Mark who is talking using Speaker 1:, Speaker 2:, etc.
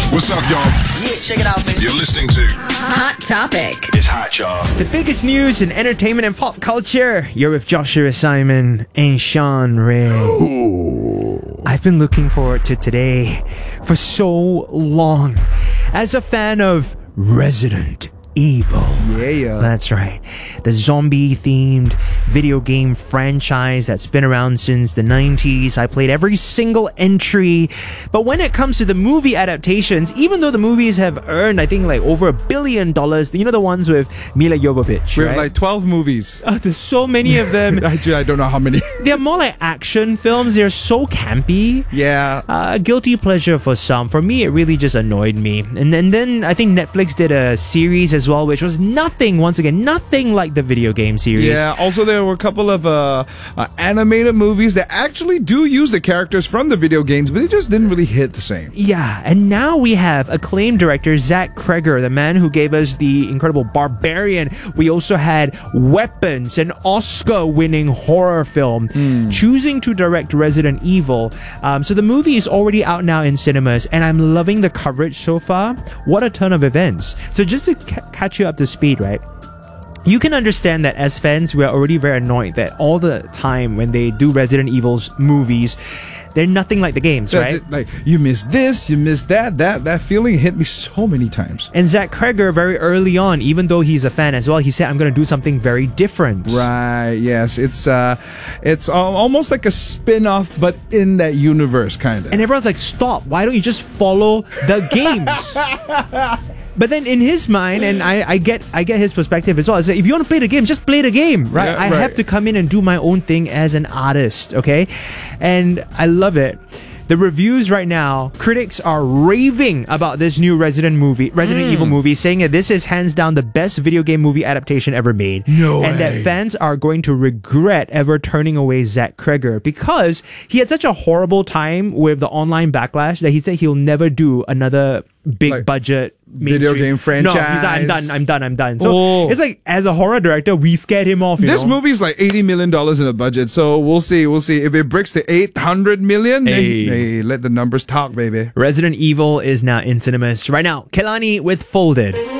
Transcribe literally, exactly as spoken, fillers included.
Speaker 1: What's up, y'all?
Speaker 2: Yeah, check it out, man.
Speaker 1: You're listening to
Speaker 3: Hot Topic.
Speaker 1: It's Hot, y'all.
Speaker 4: The biggest news in entertainment and pop culture. You're with Joshua Simon and Sean Ray. Ooh. I've been looking forward to today for so long. As a fan of Resident Evil.
Speaker 5: Yeah, yeah.
Speaker 4: That's right. The zombie-themed video game franchise that's been around since the nineties. I played every single entry. But when it comes to the movie adaptations, even though the movies have earned, I think, like over a billion dollars, you know the ones with Mila Jovovich,
Speaker 5: We
Speaker 4: right?
Speaker 5: have like twelve movies.
Speaker 4: Oh, there's so many of them.
Speaker 5: Actually, I don't know how many.
Speaker 4: They're more like action films. They're so campy.
Speaker 5: Yeah.
Speaker 4: Uh, a guilty pleasure for some. For me, it really just annoyed me. And, and then I think Netflix did a series as well, which was nothing, once again, nothing like the video game series.
Speaker 5: Yeah, also there were a couple of uh, uh, animated movies that actually do use the characters from the video games, but it just didn't really hit the same.
Speaker 4: Yeah, and now we have acclaimed director Zach Kreger, the man who gave us the incredible Barbarian. We also had Weapons, an Oscar-winning horror film,
Speaker 5: mm.
Speaker 4: choosing to direct Resident Evil. Um, so the movie is already out now in cinemas, and I'm loving the coverage so far. What a ton of events. So just to ca- catch you up to speed, right? You can understand that as fans, we are already very annoyed that all the time when they do Resident Evil's movies, they're nothing like the games,
Speaker 5: That-
Speaker 4: right?
Speaker 5: that- Like, you missed this, you missed that. That that feeling hit me so many times.
Speaker 4: And Zach Kreger, very early on, even though he's a fan as well, he said, I'm going to do something very different.
Speaker 5: Right, yes. It's uh, it's al- almost like a spin-off, but in that universe, kind of.
Speaker 4: And everyone's like, stop, why don't you just follow the games? But then in his mind, and I, I get I get his perspective as well, is that if you want to play the game, just play the game, right?
Speaker 5: Yeah,
Speaker 4: I
Speaker 5: right.
Speaker 4: have to come in and do my own thing as an artist, okay? And I love it. The reviews right now, critics are raving about this new Resident movie, Resident
Speaker 5: Mm.
Speaker 4: Evil movie, saying that this is hands down the best video game movie adaptation ever made.
Speaker 5: No
Speaker 4: And
Speaker 5: way.
Speaker 4: that fans are going to regret ever turning away Zach Kreger because he had such a horrible time with the online backlash that he said he'll never do another big
Speaker 5: Like,
Speaker 4: budget
Speaker 5: video
Speaker 4: mainstream-
Speaker 5: game
Speaker 4: No, he's like, I'm
Speaker 5: franchise.
Speaker 4: done, I'm done, I'm done. So
Speaker 5: Oh.
Speaker 4: it's like, as a horror director, we scared him off. You
Speaker 5: This
Speaker 4: know?
Speaker 5: movie's like eighty million dollars in a budget, so we'll see. We'll see. If it breaks to eight hundred million, then-
Speaker 4: Hey.
Speaker 5: hey, let the numbers talk, baby.
Speaker 4: Resident Evil is now in cinemas right now. Kelani with Folded.